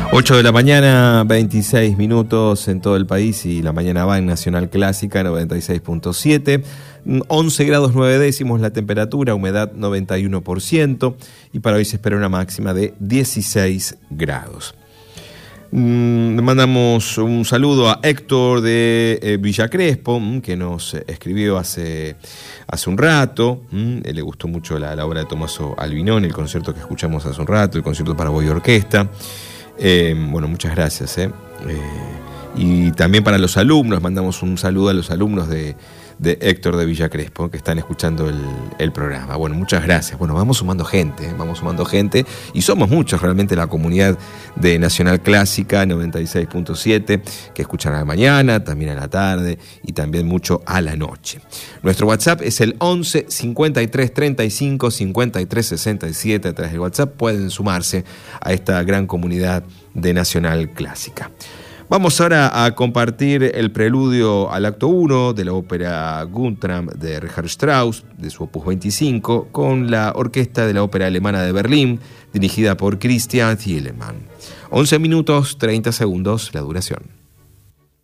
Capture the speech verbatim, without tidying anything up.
ocho de la mañana, veintiséis minutos en todo el país y la mañana va en Nacional Clásica noventa y seis punto siete. once grados nueve décimos la temperatura, humedad noventa y uno por ciento y para hoy se espera una máxima de dieciséis grados. Le mandamos un saludo a Héctor de eh, Villa Crespo, que nos escribió hace, hace un rato. Le gustó mucho la, la obra de Tommaso Albinoni, el concierto que escuchamos hace un rato, el concierto para voz y orquesta. Eh, bueno, muchas gracias. Eh. Eh, y también para los alumnos, mandamos un saludo a los alumnos de, de Héctor de Villa Crespo que están escuchando el, el programa. Bueno, muchas gracias. Bueno, vamos sumando gente, ¿eh? vamos sumando gente y somos muchos realmente la comunidad de Nacional Clásica noventa y seis punto siete que escuchan a la mañana, también a la tarde y también mucho a la noche. Nuestro WhatsApp es el once cincuenta y tres treinta y cinco cincuenta y tres sesenta y siete. A través del WhatsApp pueden sumarse a esta gran comunidad de Nacional Clásica. Vamos ahora a compartir el preludio al acto uno de la ópera Guntram de Richard Strauss, de su opus veinticinco, con la orquesta de la Ópera Alemana de Berlín, dirigida por Christian Thielemann. once minutos, treinta segundos la duración.